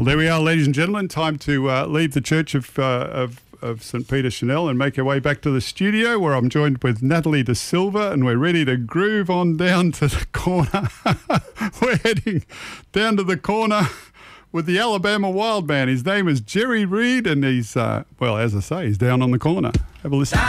Well, there we are, ladies and gentlemen. Time to leave the Church of St. Peter Chanel and make our way back to the studio, where I'm joined with Natalie De Silva, and we're ready to groove on down to the corner. We're heading down to the corner with the Alabama Wild Man. His name is Jerry Reed, and he's, well, as I say, he's down on the corner. Have a listen.